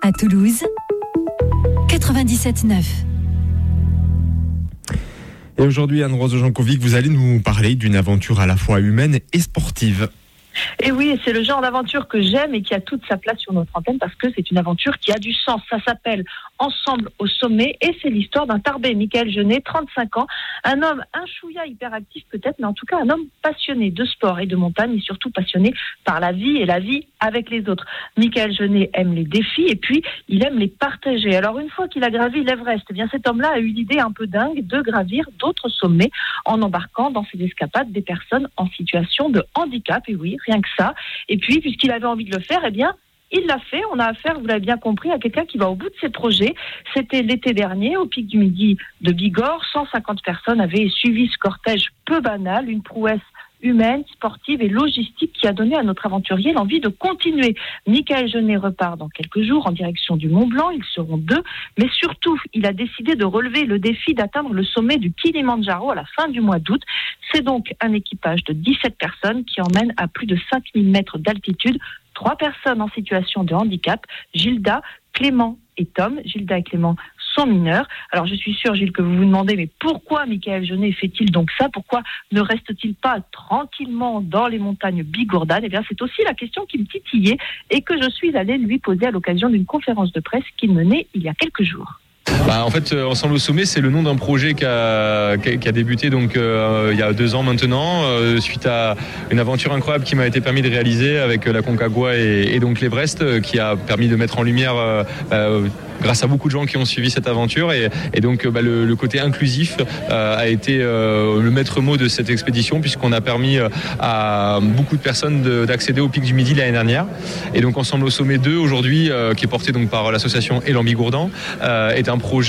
À Toulouse, 97.9. Et aujourd'hui, Anne-Rose Jankovic, vous allez nous parler d'une aventure à la fois humaine et sportive. Et oui, c'est le genre d'aventure que j'aime et qui a toute sa place sur notre antenne parce que c'est une aventure qui a du sens. Ça s'appelle Ensemble au sommet et c'est l'histoire d'un Tarbais, Michael Jeunet, 35 ans. Un homme, un chouïa hyperactif peut-être, mais en tout cas un homme passionné de sport et de montagne et surtout passionné par la vie et la vie avec les autres. Michael Jeunet aime les défis et puis il aime les partager. Alors une fois qu'il a gravi l'Everest, eh bien cet homme-là a eu l'idée un peu dingue de gravir d'autres sommets en embarquant dans ses escapades des personnes en situation de handicap. Et oui, rien que ça. Et puis, puisqu'il avait envie de le faire, eh bien, il l'a fait. On a affaire, vous l'avez bien compris, à quelqu'un qui va au bout de ses projets. C'était l'été dernier, au Pic du Midi de Bigorre. 150 personnes avaient suivi ce cortège peu banal, une prouesse humaine, sportive et logistique qui a donné à notre aventurier l'envie de continuer. Michael Jeunet repart dans quelques jours en direction du Mont Blanc. Ils seront 2. Mais surtout, il a décidé de relever le défi d'atteindre le sommet du Kilimandjaro à la fin du mois d'août. C'est donc un équipage de 17 personnes qui emmène à plus de 5000 mètres d'altitude 3 personnes en situation de handicap, Gilda, Clément et Tom. Gilda et Clément sont mineurs. Alors je suis sûre, Gilles, que vous vous demandez, mais pourquoi Michael Jeunet fait-il donc ça ? Pourquoi ne reste-t-il pas tranquillement dans les montagnes bigourdanes ? Eh bien, c'est aussi la question qui me titillait et que je suis allée lui poser à l'occasion d'une conférence de presse qu'il menait il y a quelques jours. En fait, Ensemble au sommet, c'est le nom d'un projet qui a débuté donc il y a 2 ans maintenant, suite à une aventure incroyable qui m'a été permis de réaliser avec la Concagua et donc l'Everest, qui a permis de mettre en lumière grâce à beaucoup de gens qui ont suivi cette aventure et donc le côté inclusif a été le maître mot de cette expédition puisqu'on a permis à beaucoup de personnes d'accéder au Pic du Midi l'année dernière. Et donc Ensemble au sommet 2 aujourd'hui, qui est porté donc par l'association Élan Bigourdan, est un projet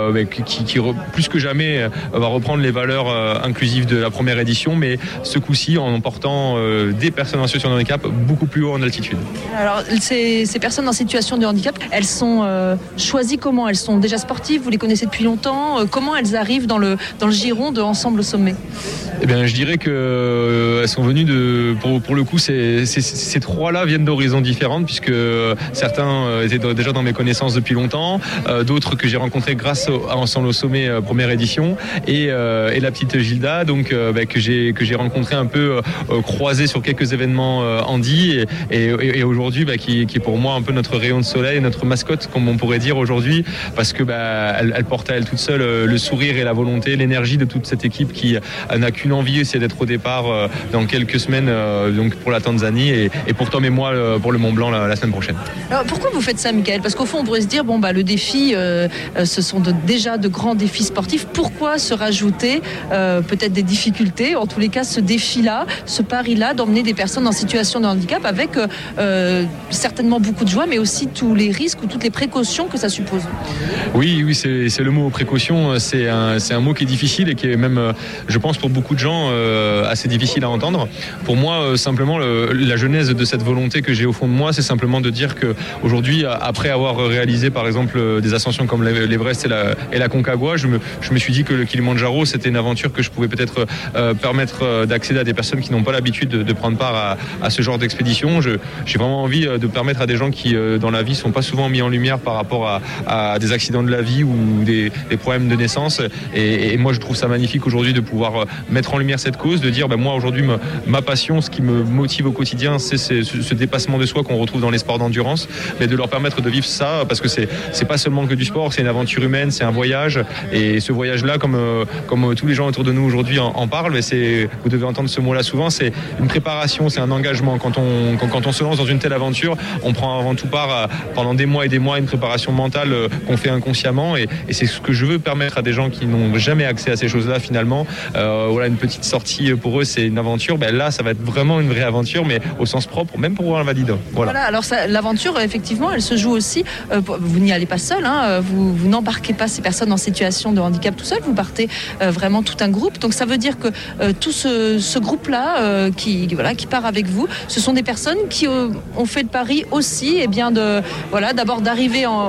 qui plus que jamais va reprendre les valeurs inclusives de la première édition, mais ce coup-ci en emportant des personnes en situation de handicap beaucoup plus haut en altitude. Alors ces personnes en situation de handicap, elles sont choisies comment ? Elles sont déjà sportives, vous les connaissez depuis longtemps, comment elles arrivent dans le giron de Ensemble au sommet ? Eh bien, je dirais que elles sont venues pour le coup, ces 3-là viennent d'horizons différents puisque certains étaient déjà dans mes connaissances depuis longtemps, d'autres que j'ai rencontrés grâce à Ensemble au sommet première édition et la petite Gilda donc que j'ai rencontré un peu croisé sur quelques événements handi et aujourd'hui qui est pour moi un peu notre rayon de soleil, notre mascotte comme on pourrait dire aujourd'hui parce que elle porte à elle toute seule le sourire et la volonté, l'énergie de toute cette équipe qui n'a qu'une envie, c'est d'être au départ dans quelques semaines donc pour la Tanzanie et pour Tom et moi pour le Mont Blanc la semaine prochaine. Alors pourquoi vous faites ça, Michael ? Parce qu'au fond on pourrait se dire le défi ce sont déjà de grands défis sportifs. Pourquoi se rajouter peut-être des difficultés, en tous les cas ce défi-là, ce pari-là d'emmener des personnes en situation de handicap avec certainement beaucoup de joie mais aussi tous les risques ou toutes les précautions que ça suppose. Oui, c'est le mot précaution, c'est un mot qui est difficile et qui est même, je pense pour beaucoup de gens, assez difficile à entendre. Pour moi, simplement, la genèse de cette volonté que j'ai au fond de moi, c'est simplement de dire qu'aujourd'hui, après avoir réalisé par exemple des ascensions comme l'Everest et la Concagua, je me suis dit que le Kilimandjaro, c'était une aventure que je pouvais peut-être permettre d'accéder à des personnes qui n'ont pas l'habitude de prendre part à ce genre d'expédition. J'ai vraiment envie de permettre à des gens qui, dans la vie, sont pas souvent mis en lumière par rapport à des accidents de la vie ou des problèmes de naissance. Et moi, je trouve ça magnifique aujourd'hui de pouvoir mettre en lumière cette cause, de dire moi aujourd'hui, ma passion, ce qui me motive au quotidien, c'est ce dépassement de soi qu'on retrouve dans les sports d'endurance, mais de leur permettre de vivre ça parce que c'est pas seulement que du sport, c'est une aventure humaine, c'est un voyage et ce voyage-là, comme tous les gens autour de nous aujourd'hui en parlent, mais vous devez entendre ce mot-là souvent, c'est une préparation, c'est un engagement. Quand on se lance dans une telle aventure, on prend avant tout part pendant des mois et des mois à une préparation mentale qu'on fait inconsciemment et c'est ce que je veux permettre à des gens qui n'ont jamais accès à ces choses-là finalement. Une petite sortie pour eux, c'est une aventure. Là, ça va être vraiment une vraie aventure, mais au sens propre, même pour l'invalide. Voilà. Alors l'aventure, effectivement, elle se joue aussi. Vous n'y allez pas seul, vous n'embarquez pas ces personnes en situation de handicap tout seul, vous partez vraiment tout un groupe. Donc ça veut dire que tout ce groupe-là qui part avec vous, ce sont des personnes qui ont fait le pari aussi d'abord d'arriver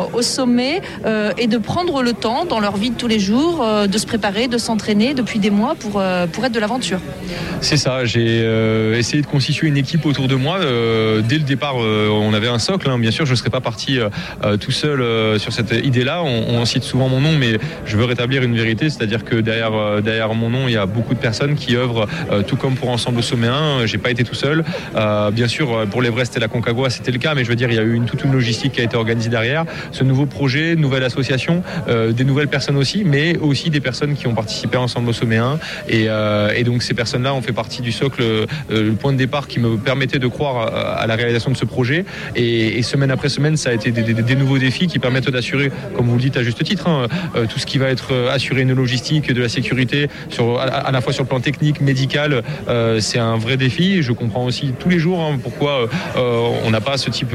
au sommet et de prendre le temps dans leur vie de tous les jours de se préparer, de s'entraîner depuis des mois pour être de l'aventure. C'est ça, j'ai essayé de constituer une équipe autour de moi. Dès le départ, on avait un socle, bien sûr, je ne serais pas parti tout seul sur cette idée-là. On cite souvent mon nom, mais je veux rétablir une vérité, c'est-à-dire que derrière mon nom, il y a beaucoup de personnes qui œuvrent, tout comme pour Ensemble au Sommet 1. J'ai pas été tout seul. Bien sûr, pour l'Everest et la Concagua, c'était le cas, mais je veux dire, il y a eu toute une logistique qui a été organisée derrière. Ce nouveau projet, nouvelle association, des nouvelles personnes aussi, mais aussi des personnes qui ont participé à Ensemble au Sommet 1. Et donc ces personnes-là ont fait partie du socle, le point de départ qui me permettait de croire à la réalisation de ce projet. Et semaine après semaine, ça a été des nouveaux défis qui permettent d'assurer, comme vous le dites à juste titre, tout ce qui va être assurer une logistique, de la sécurité, à la fois sur le plan technique, médical. C'est un vrai défi. Je comprends aussi tous les jours pourquoi on n'a pas ce type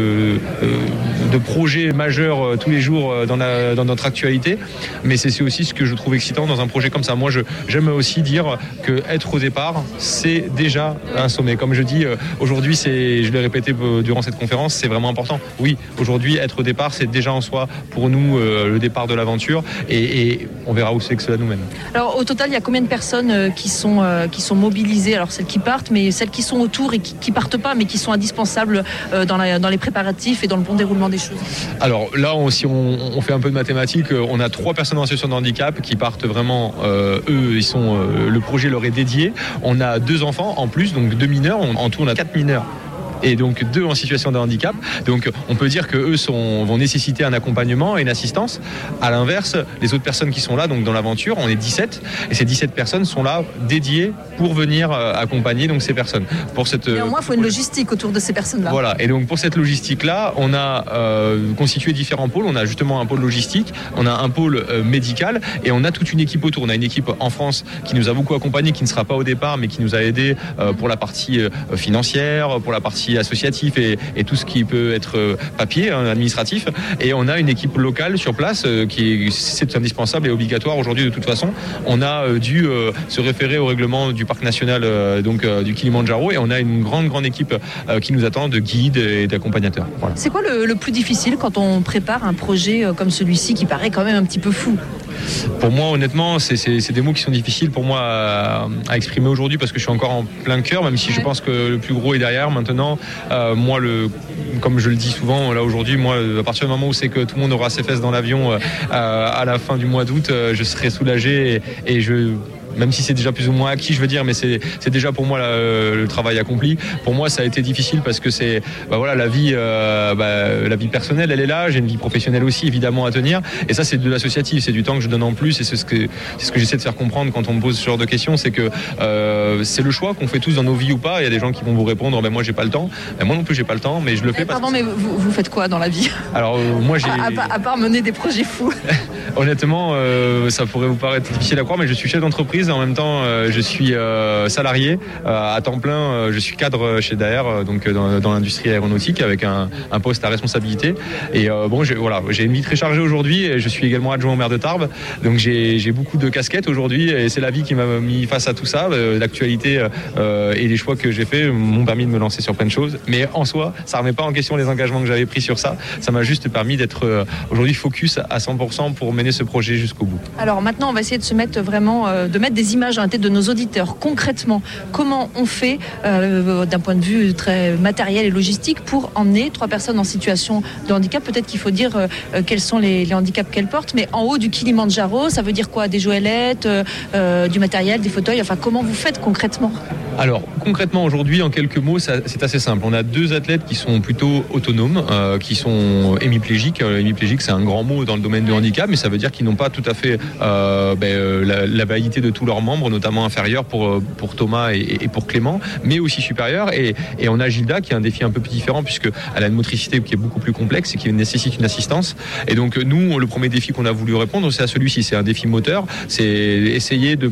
de projet majeur tous les jours dans notre actualité. Mais c'est aussi ce que je trouve excitant dans un projet comme ça. Moi, j'aime aussi dire que être au départ, c'est déjà un sommet. Comme je dis, aujourd'hui, je l'ai répété durant cette conférence, c'est vraiment important. Oui, aujourd'hui, être au départ, c'est déjà en soi, pour nous, le départ de l'aventure. Et on verra où c'est que cela nous mène. Alors, au total, il y a combien de personnes qui sont mobilisées? Alors, celles qui partent, mais celles qui sont autour et qui partent pas, mais qui sont indispensables dans les préparatifs et dans le bon déroulement des choses? Alors là, si on fait un peu de mathématiques, on a 3 personnes en situation de handicap qui partent vraiment, eux, le projet leur est dédié. On a 2 enfants en plus, donc 2 mineurs. En tout, on a 4 mineurs. Et donc 2 en situation de handicap. Donc on peut dire qu'eux vont nécessiter un accompagnement et une assistance. À l'inverse, les autres personnes qui sont là, donc dans l'aventure, on est 17, et ces 17 personnes sont là dédiées pour venir accompagner donc ces personnes. Mais au moins, il faut une logistique autour de ces personnes-là. Voilà, et donc pour cette logistique-là, on a constitué différents pôles. On a justement un pôle logistique, on a un pôle médical, et on a toute une équipe autour. On a une équipe en France qui nous a beaucoup accompagnés, qui ne sera pas au départ, mais qui nous a aidés pour la partie financière, pour la partie associatif et tout ce qui peut être papier, administratif. Et on a une équipe locale sur place c'est indispensable et obligatoire aujourd'hui de toute façon. On a dû se référer au règlement du parc national du Kilimandjaro, et on a une grande équipe qui nous attend de guides et d'accompagnateurs. Voilà. C'est quoi le plus difficile quand on prépare un projet comme celui-ci qui paraît quand même un petit peu fou? Pour moi, honnêtement, c'est des mots qui sont difficiles pour moi à exprimer aujourd'hui, parce que je suis encore en plein cœur, même si je pense que le plus gros est derrière maintenant. Moi, comme je le dis souvent, là aujourd'hui, moi, à partir du moment où c'est que tout le monde aura ses fesses dans l'avion à la fin du mois d'août, je serai soulagé et même si c'est déjà plus ou moins acquis, je veux dire, mais c'est déjà pour moi le travail accompli. Pour moi, ça a été difficile parce que c'est la vie personnelle, elle est là. J'ai une vie professionnelle aussi, évidemment, à tenir. Et ça, c'est de l'associatif, c'est du temps que je donne en plus, et c'est ce que j'essaie de faire comprendre quand on me pose ce genre de questions, c'est que c'est le choix qu'on fait tous dans nos vies ou pas. Il y a des gens qui vont vous répondre, moi j'ai pas le temps. Moi non plus j'ai pas le temps, mais je le fais. Pardon, mais vous faites quoi dans la vie? Alors moi j'ai. À part mener des projets fous. Honnêtement, ça pourrait vous paraître difficile à croire, mais je suis chef d'entreprise. Et en même temps, je suis salarié à temps plein. Je suis cadre chez Daher, donc dans l'industrie aéronautique, avec un poste à responsabilité. Et j'ai une vie très chargée aujourd'hui. Et je suis également adjoint au maire de Tarbes, donc j'ai beaucoup de casquettes aujourd'hui. Et c'est la vie qui m'a mis face à tout ça. L'actualité et les choix que j'ai faits m'ont permis de me lancer sur plein de choses. Mais en soi, ça ne remet pas en question les engagements que j'avais pris sur ça. Ça m'a juste permis d'être aujourd'hui focus à 100% pour mener ce projet jusqu'au bout. Alors maintenant, on va essayer de se mettre vraiment, de mettre des images dans la tête de nos auditeurs. Concrètement, comment on fait d'un point de vue très matériel et logistique pour emmener 3 personnes en situation de handicap? Peut-être qu'il faut dire quels sont les handicaps qu'elles portent, mais en haut du Kilimandjaro, ça veut dire quoi? Des joëlettes, du matériel, des fauteuils, enfin comment vous faites concrètement? Alors concrètement aujourd'hui, en quelques mots, c'est assez simple. On a 2 athlètes qui sont plutôt autonomes, qui sont hémiplégiques. Hémiplégique, c'est un grand mot dans le domaine du handicap, mais ça veut dire qu'ils n'ont pas tout à fait la validité de tous leurs membres, notamment inférieurs pour Thomas et pour Clément, mais aussi supérieurs. Et on a Gilda qui a un défi un peu plus différent, puisqu'elle a une motricité qui est beaucoup plus complexe et qui nécessite une assistance. Et donc nous, le premier défi qu'on a voulu répondre, c'est à celui-ci. C'est un défi moteur, c'est essayer de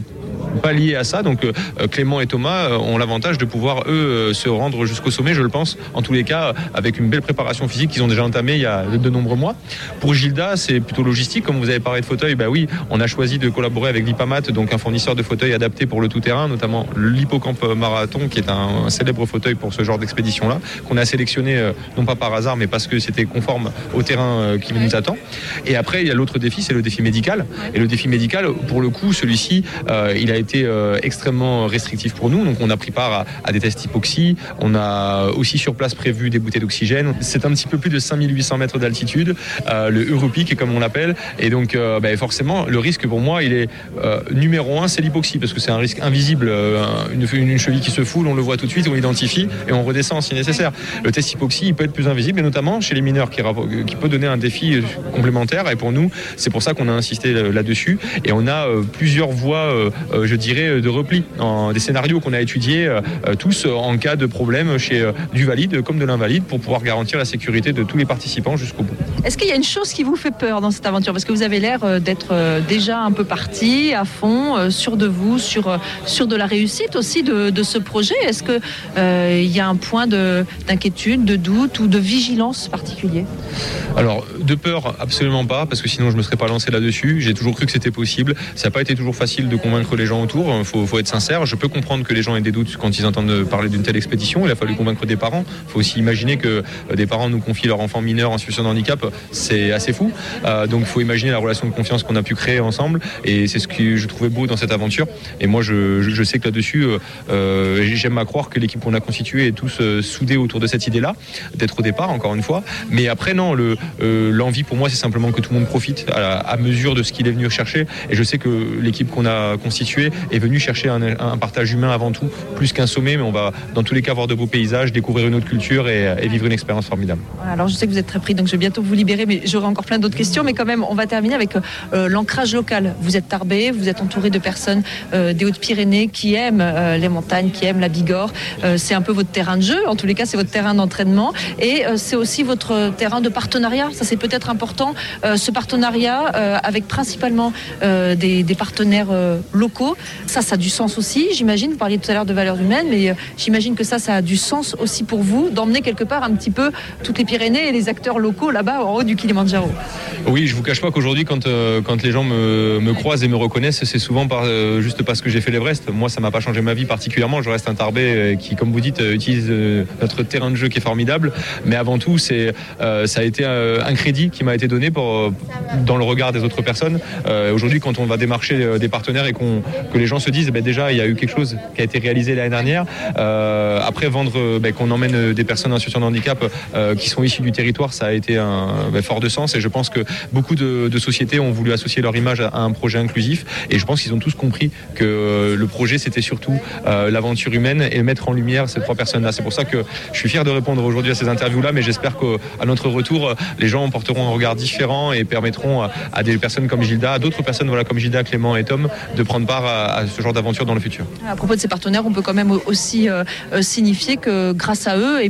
pallier à ça. Donc Clément et Thomas ont l'avantage de pouvoir eux se rendre jusqu'au sommet, je le pense, en tous les cas avec une belle préparation physique qu'ils ont déjà entamée il y a de nombreux mois. Pour Gilda, c'est plutôt logistique, comme vous avez parlé de fauteuil, oui, on a choisi de collaborer avec Lipamat, donc un fournisseur de fauteuils adaptés pour le tout-terrain, notamment l'Hippocampe Marathon, qui est un célèbre fauteuil pour ce genre d'expédition-là, qu'on a sélectionné non pas par hasard, mais parce que c'était conforme au terrain qui nous attend. Et après, il y a l'autre défi, c'est le défi médical. Et le défi médical, pour le coup, celui-ci, il a été extrêmement restrictif pour nous. Donc, on a pris part à des tests hypoxie. On a aussi sur place prévu des bouteilles d'oxygène. C'est un petit peu plus de 5800 mètres d'altitude, le Europeak, comme on l'appelle. Et donc, forcément, le risque pour moi, il est numéro 1, c'est l'hypoxie, parce que c'est un risque invisible. Une cheville qui se foule, on le voit tout de suite, on l'identifie et on redescend si nécessaire. Le test hypoxie, il peut être plus invisible, et notamment chez les mineurs, qui peut donner un défi complémentaire. Et pour nous, c'est pour ça qu'on a insisté là-dessus. Et on a plusieurs voies, je dirais, de repli, des scénarios qu'on a étudiés tous en cas de problème chez du valide comme de l'invalide, pour pouvoir garantir la sécurité de tous les participants jusqu'au bout. Est-ce qu'il y a une chose qui vous fait peur dans cette aventure? Parce que vous avez l'air d'être déjà un peu parti, à fond, sûr de vous, sûr de la réussite aussi de ce projet. Est-ce qu'il y a un point d'inquiétude, de doute ou de vigilance particulier? Alors, de peur, absolument pas, parce que sinon je ne me serais pas lancé là-dessus. J'ai toujours cru que c'était possible. Ça n'a pas été toujours facile de convaincre les gens autour. Faut être sincère. Je peux comprendre que les gens aient des doutes quand ils entendent parler d'une telle expédition. Il a fallu convaincre des parents. Il faut aussi imaginer que des parents nous confient leur enfant mineur en situation de handicap. C'est assez fou. Donc, il faut imaginer la relation de confiance qu'on a pu créer ensemble. Et c'est ce que je trouvais beau dans cette aventure. Et moi, je sais que là-dessus, j'aime à croire que l'équipe qu'on a constituée est tous soudés autour de cette idée-là, d'être au départ, encore une fois. Mais après, non, l'envie pour moi, c'est simplement que tout le monde profite à mesure de ce qu'il est venu chercher. Et je sais que l'équipe qu'on a constituée est venue chercher un partage humain avant tout, plus qu'un sommet, mais on va dans tous les cas voir de beaux paysages, découvrir une autre culture et vivre une expérience formidable. Alors je sais que vous êtes très pris, donc je vais bientôt vous libérer, mais j'aurai encore plein d'autres questions. Mais quand même, on va terminer avec l'ancrage local. Vous êtes Tarbais, vous êtes entouré de personnes des Hautes-Pyrénées qui aiment les montagnes, qui aiment la Bigorre. C'est un peu votre terrain de jeu, en tous les cas c'est votre terrain d'entraînement, et c'est aussi votre terrain de partenariat. Ça c'est peut-être important, ce partenariat avec principalement des partenaires locaux. Ça a du sens aussi, j'imagine. Vous parliez tout à l'heure de valeurs humaines, mais j'imagine que ça a du sens aussi pour vous, d'emmener quelque part un petit peu toutes les Pyrénées et les acteurs locaux là-bas en haut du Kilimandjaro. Oui, je vous cache pas qu'aujourd'hui, quand les gens me croisent et me reconnaissent, c'est souvent juste parce que j'ai fait l'Everest. Moi, ça m'a pas changé ma vie particulièrement. Je reste un Tarbais qui, comme vous dites, utilise notre terrain de jeu qui est formidable. Mais avant tout, ça a été un crédit qui m'a été donné dans le regard des autres personnes. Aujourd'hui, quand on va démarcher des partenaires et que les gens se disent, déjà, il y a eu quelque chose qui a été réalisé l'année dernière. Après, vendre qu'on emmène des personnes en situation de handicap qui sont issues du territoire, ça a été fort de sens. Et je pense que beaucoup de sociétés ont voulu associer leur image à un projet inclusif. Et je pense qu'ils ont tous compris que le projet, c'était surtout l'aventure humaine et mettre en lumière ces trois personnes-là. C'est pour ça que je suis fier de répondre aujourd'hui à ces interviews-là, mais j'espère qu'à notre retour, les gens porteront un regard différent et permettront à des personnes comme Gilda, à d'autres personnes comme Gilda, Clément et Tom, de prendre part à ce genre d'aventure dans le futur. À propos de ces partenaires, on peut quand même aussi signifier que grâce à eux,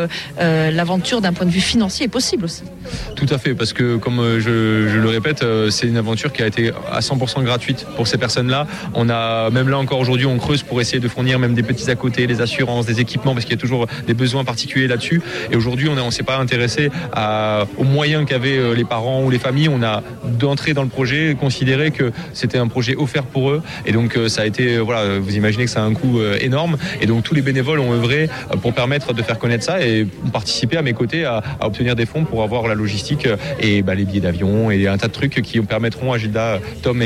l'aventure d'un point de vue financier est possible aussi. Tout à fait, parce que comme je le répète, c'est une aventure qui a été à 100% gratuite pour ces personnes-là. On a, même là encore aujourd'hui, on creuse pour essayer de fournir même des petits à côté, des assurances, des équipements, parce qu'il y a toujours des besoins particuliers là-dessus. Et aujourd'hui, on s'est pas intéressé aux moyens qu'avaient les parents ou les familles. On a d'entrer dans le projet, considéré que c'était un projet offert pour eux. Et donc ça a été, vous imaginez que ça a un coût énorme. Et donc tous les bénévoles ont œuvré pour permettre de faire connaître ça et participer à mes côtés à obtenir des fonds pour avoir la logistique et les billets d'avion et un tas de trucs qui permettront à Gilda, Tom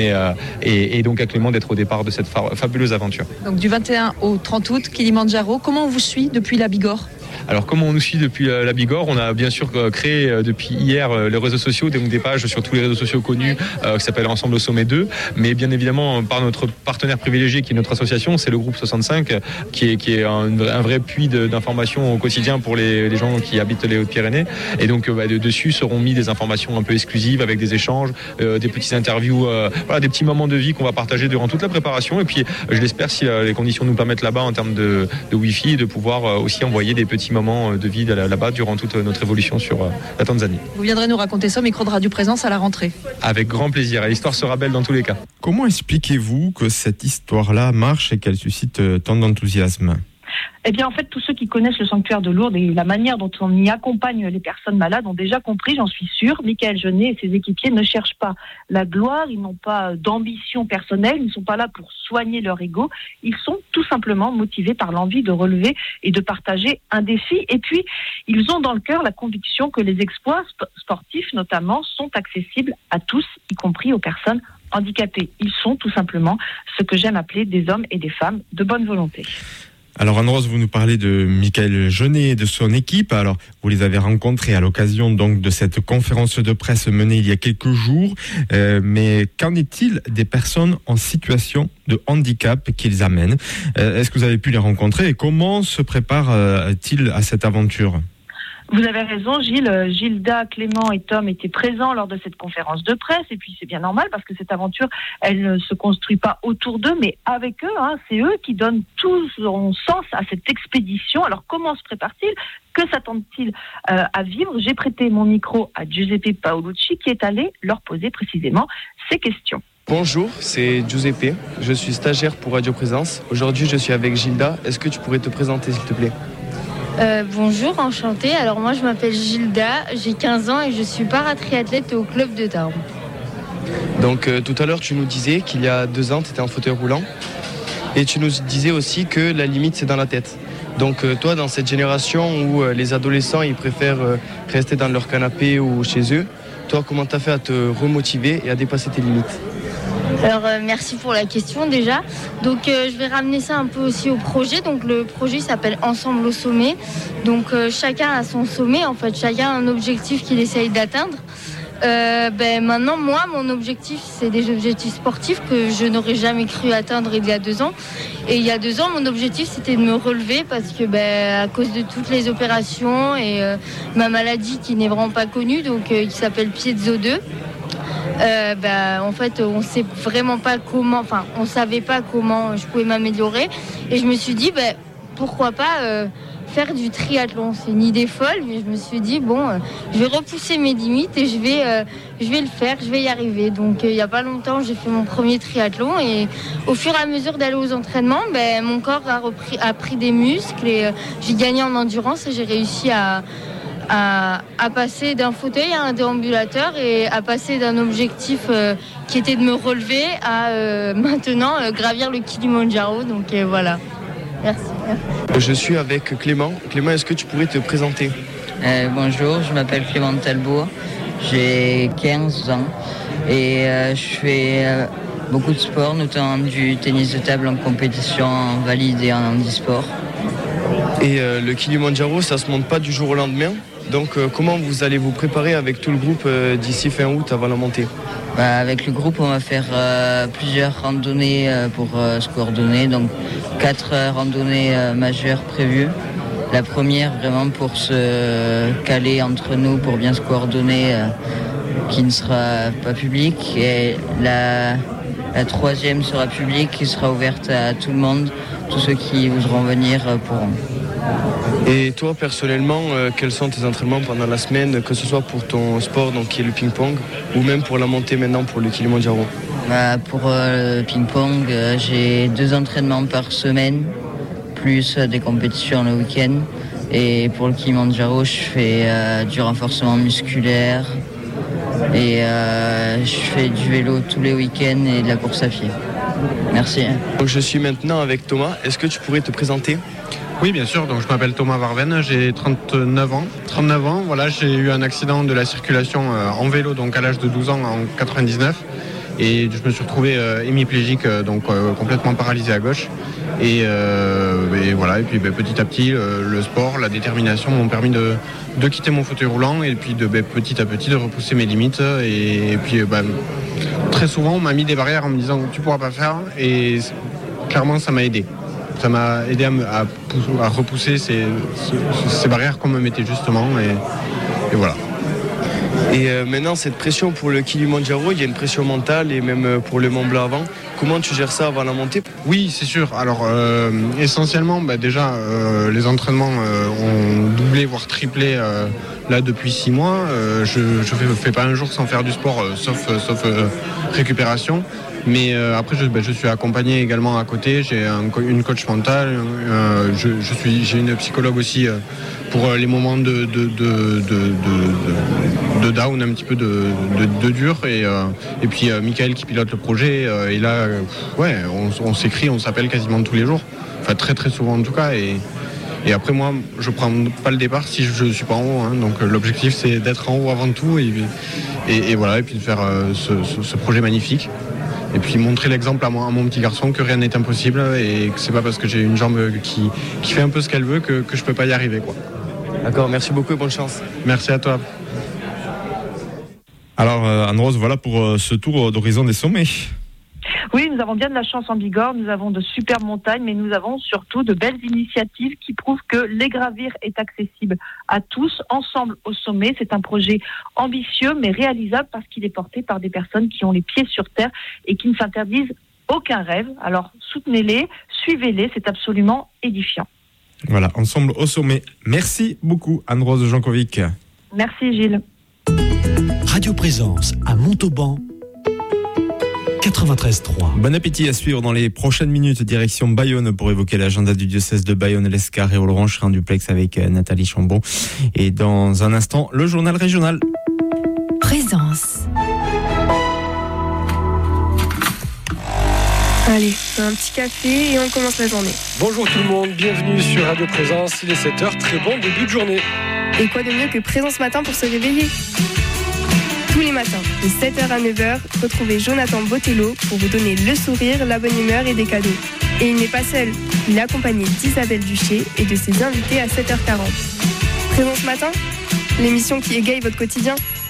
et donc à Clément d'être au départ de cette fabuleuse aventure. Donc du 21 au 30 août, Kilimandjaro. Comment on vous suit depuis la Bigorre ? Alors comment on nous suit depuis la Bigorre? On a bien sûr créé depuis hier les réseaux sociaux, donc des pages sur tous les réseaux sociaux connus qui s'appellent Ensemble au Sommet 2, mais bien évidemment par notre partenaire privilégié qui est notre association, c'est le groupe 65 qui est un vrai puits d'informations au quotidien pour les gens qui habitent les Hautes-Pyrénées, et donc dessus seront mis des informations un peu exclusives avec des échanges, des petites interviews, des petits moments de vie qu'on va partager durant toute la préparation, et puis je l'espère si les conditions nous permettent là-bas en termes de Wi-Fi, de pouvoir aussi envoyer des petits petits moments de vie là-bas durant toute notre évolution sur la Tanzanie. Vous viendrez nous raconter ça au micro de Radio Présence à la rentrée. Avec grand plaisir, et l'histoire sera belle dans tous les cas. Comment expliquez-vous que cette histoire-là marche et qu'elle suscite tant d'enthousiasme ? Eh bien, en fait, tous ceux qui connaissent le sanctuaire de Lourdes et la manière dont on y accompagne les personnes malades ont déjà compris, j'en suis sûre, Michael Jeunet et ses équipiers ne cherchent pas la gloire, ils n'ont pas d'ambition personnelle, ils ne sont pas là pour soigner leur ego, ils sont tout simplement motivés par l'envie de relever et de partager un défi. Et puis, ils ont dans le cœur la conviction que les exploits sportifs, notamment, sont accessibles à tous, y compris aux personnes handicapées. Ils sont tout simplement ce que j'aime appeler des hommes et des femmes de bonne volonté. Alors Anne-Rose, vous nous parlez de Michael Jeunet et de son équipe. Alors vous les avez rencontrés à l'occasion donc de cette conférence de presse menée il y a quelques jours. Mais qu'en est-il des personnes en situation de handicap qu'ils amènent ? Est-ce que vous avez pu les rencontrer et comment se prépare-t-il à cette aventure ? Vous avez raison, Gilles. Gilda, Clément et Tom étaient présents lors de cette conférence de presse. Et puis, c'est bien normal parce que cette aventure, elle ne se construit pas autour d'eux, mais avec eux. C'est eux qui donnent tout son sens à cette expédition. Alors, comment se prépare-t-il ? Que s'attendent-ils à vivre ? J'ai prêté mon micro à Giuseppe Paolucci qui est allé leur poser précisément ces questions. Bonjour, c'est Giuseppe. Je suis stagiaire pour Radio Présence. Aujourd'hui, je suis avec Gilda. Est-ce que tu pourrais te présenter, s'il te plaît ? Bonjour, enchantée. Alors moi je m'appelle Gilda, j'ai 15 ans et je suis paratriathlète au club de Tarbes. Donc tout à l'heure tu nous disais qu'il y a 2 ans tu étais en fauteuil roulant et tu nous disais aussi que la limite c'est dans la tête. Donc toi dans cette génération où les adolescents ils préfèrent rester dans leur canapé ou chez eux, toi comment tu as fait à te remotiver et à dépasser tes limites ? Alors merci pour la question déjà. Donc je vais ramener ça un peu aussi au projet. Donc le projet s'appelle Ensemble au sommet. Donc chacun a son sommet en fait, chacun a un objectif qu'il essaye d'atteindre. Maintenant moi mon objectif c'est des objectifs sportifs que je n'aurais jamais cru atteindre il y a 2 ans. Et il y a 2 ans mon objectif c'était de me relever parce que à cause de toutes les opérations et ma maladie qui n'est vraiment pas connue, donc qui s'appelle Piezo 2. En fait, on sait vraiment pas comment, on savait pas comment je pouvais m'améliorer. Et je me suis dit, pourquoi pas faire du triathlon. C'est une idée folle, mais je me suis dit, je vais repousser mes limites et je vais le faire, je vais y arriver. Donc, il y a pas longtemps, j'ai fait mon premier triathlon et au fur et à mesure d'aller aux entraînements, mon corps a pris des muscles et j'ai gagné en endurance et j'ai réussi à passer d'un fauteuil à un déambulateur et à passer d'un objectif qui était de me relever à maintenant gravir le Kilimandjaro. Donc voilà. Merci. Je suis avec Clément. Clément, est-ce que tu pourrais te présenter ? Bonjour, je m'appelle Clément Talbourg, j'ai 15 ans et je fais beaucoup de sport, notamment du tennis de table en compétition en valide et en handisport. Et le Kilimandjaro, ça se monte pas du jour au lendemain. Donc comment vous allez vous préparer avec tout le groupe d'ici fin août avant la montée ? Avec le groupe, on va faire plusieurs randonnées pour se coordonner. Donc 4 randonnées majeures prévues. La première vraiment pour se caler entre nous, pour bien se coordonner, qui ne sera pas publique. Et la troisième sera publique, qui sera ouverte à tout le monde. Tous ceux qui voudront venir pourront. Et toi, personnellement, quels sont tes entraînements pendant la semaine, que ce soit pour ton sport, donc, qui est le ping-pong, ou même pour la montée maintenant pour le Kilimandjaro ? Pour le ping-pong, j'ai 2 entraînements par semaine, plus des compétitions le week-end. Et pour le Kilimandjaro, je fais du renforcement musculaire et je fais du vélo tous les week-ends et de la course à pied. Merci. Donc, je suis maintenant avec Thomas. Est-ce que tu pourrais te présenter ? Oui, bien sûr. Donc, je m'appelle Thomas Varven, j'ai 39 ans. Voilà, j'ai eu un accident de la circulation en vélo donc à l'âge de 12 ans en 99. Et je me suis retrouvé hémiplégique, donc complètement paralysé à gauche. Et voilà. Et puis petit à petit, le sport, la détermination m'ont permis de quitter mon fauteuil roulant et puis de petit à petit de repousser mes limites. Et puis très souvent, on m'a mis des barrières en me disant tu pourras pas faire. Et clairement, ça m'a aidé. Ça m'a aidé à repousser ces barrières qu'on me mettait justement. Et voilà. Et maintenant, cette pression pour le Kilimandjaro, il y a une pression mentale et même pour le Mont Blanc avant. comment tu gères ça avant la montée? Oui, c'est sûr. Alors, essentiellement, déjà, les entraînements ont doublé, voire triplé là depuis 6 mois. Je ne fais pas un jour sans faire du sport, sauf récupération. Mais après, je suis accompagné également à côté. J'ai une coach mentale. J'ai une psychologue aussi pour les moments de down, un petit peu de dur. Et puis Michael qui pilote le projet. Et là, on s'écrit, on s'appelle quasiment tous les jours. Enfin, très très souvent en tout cas. Et après, moi, je prends pas le départ si je ne suis pas en haut. Hein. Donc l'objectif, c'est d'être en haut avant tout. Et voilà, et puis de faire ce projet magnifique. Et puis montrer l'exemple à mon petit garçon que rien n'est impossible et que c'est pas parce que j'ai une jambe qui fait un peu ce qu'elle veut que je peux pas y arriver, quoi. D'accord, merci beaucoup et bonne chance. Merci à toi. Alors Anne-Rose, voilà pour ce tour d'horizon des sommets. Oui, nous avons bien de la chance en Bigorre, nous avons de superbes montagnes, mais nous avons surtout de belles initiatives qui prouvent que les gravir est accessible à tous. Ensemble au sommet, c'est un projet ambitieux mais réalisable parce qu'il est porté par des personnes qui ont les pieds sur terre et qui ne s'interdisent aucun rêve. Alors soutenez-les, suivez-les, c'est absolument édifiant. Voilà, ensemble au sommet. Merci beaucoup Anne-Rose Jankovic. Merci Gilles. Radio Présence à Montauban. 93.3. Bon appétit à suivre dans les prochaines minutes, direction Bayonne pour évoquer l'agenda du diocèse de Bayonne, l'Escar et Oloron. Je serai en duplex avec Nathalie Chambon. Et dans un instant, le journal régional. Présence. Allez, un petit café et on commence la journée. Bonjour tout le monde, bienvenue sur Radio Présence. Il est 7h, très bon début de journée. Et quoi de mieux que Présence Matin pour se réveiller ? Tous les matins, de 7h à 9h, retrouvez Jonathan Botello pour vous donner le sourire, la bonne humeur et des cadeaux. Et il n'est pas seul, il est accompagné d'Isabelle Duché et de ses invités à 7h40. Présence Matin, l'émission qui égaye votre quotidien.